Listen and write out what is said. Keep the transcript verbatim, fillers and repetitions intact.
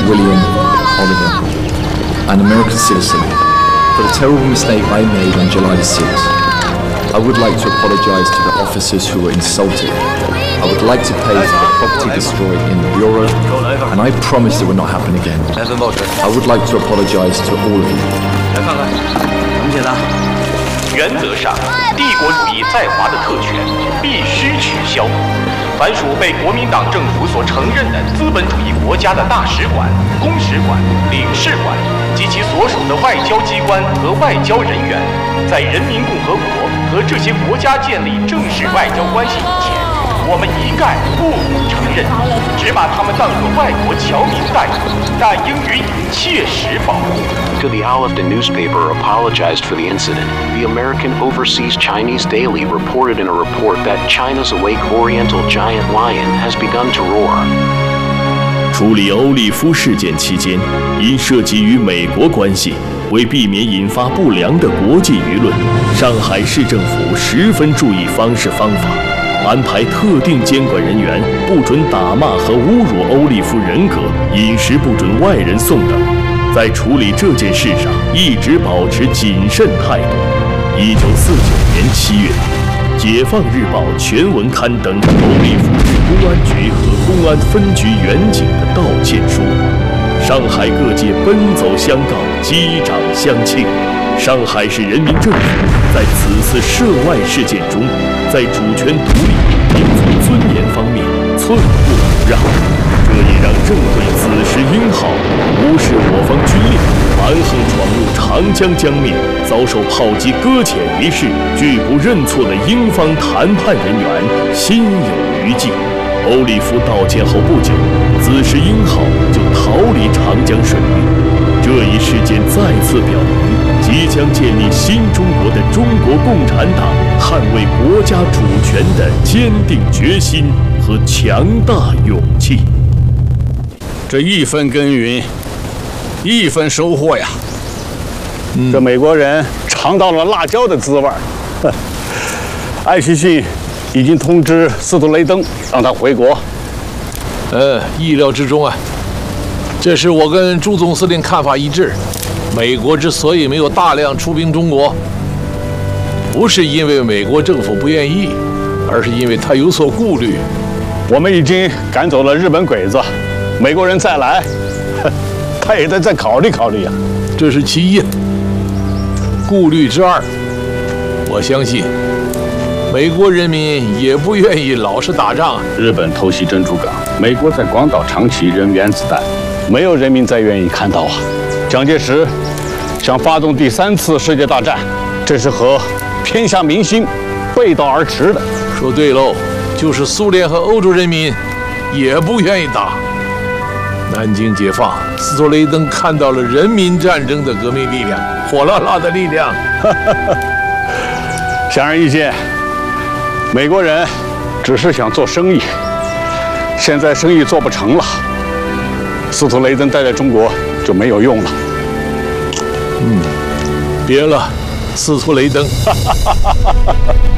William Oliver, an American citizen, for the terrible mistake I made on July the sixth. I would like to apologize to the officers who were insulted. I would like to pay for the property destroyed in the Bureau, and I promise it will not happen again. I would like to apologize to all of you. 来看看，怎么写的？原则上，帝国主义在华的特权必须取消。凡属被国民党政府所承认的资本主义国家的大使馆、公使馆、领事馆及其所属的外交机关和外交人员，在人民共和国和这些国家建立正式外交关系以前，我们一概不予承认，只把他们当作外国侨民待遇，但应予以切实保护。 The Alifton newspaper apologized for the incident. The American Overseas Chinese Daily reported in a report that China's awake Oriental giant lion has begun to roar. 处理欧利夫事件期间，因涉及与美国关系，为避免引发不良的国际舆论，上海市政府十分注意方式方法，安排特定监管人员不准打骂和侮辱欧利夫人格，饮食不准外人送等。 在处理这件事上，一直保持谨慎态度。一九四九年七月，《解放日报》全文刊登欧利夫市公安局和公安分局员警的道歉书，上海各界奔走相告，击掌相庆。上海市人民政府在此次涉外事件中，在主权独立、民族尊严方面寸步不让。 这也让正对子时英号无视我方军令，蛮横闯入长江江面，遭受炮击搁浅一事，拒不认错的英方谈判人员心有余悸。欧利夫道歉后不久，子时英号就逃离长江水域。这一事件再次表明，即将建立新中国的中国共产党捍卫国家主权的坚定决心和强大勇气。 这一分耕耘，一分收获呀！ 嗯、这美国人尝到了辣椒的滋味儿。艾希逊已经通知斯图雷登让他回国。 呃，意料之中啊。这是我跟朱总司令看法一致。美国之所以没有大量出兵中国，不是因为美国政府不愿意，而是因为他有所顾虑。 我们已经赶走了日本鬼子。 美国人再来，他也得再考虑考虑呀。 这是其一。顾虑之二，我相信美国人民也不愿意老是打仗。 日本偷袭珍珠港，美国在广岛、长崎扔原子弹，没有人民再愿意看到啊。蒋介石想发动第三次世界大战，这是和天下民心背道而驰的。 说对喽，就是苏联和欧洲人民也不愿意打。 南京解放，斯托雷登看到了人民战争的革命力量，火辣辣的力量。 显而易见，美国人只是想做生意，现在生意做不成了，斯托雷登待在中国就没有用了。 嗯，别了，斯托雷登。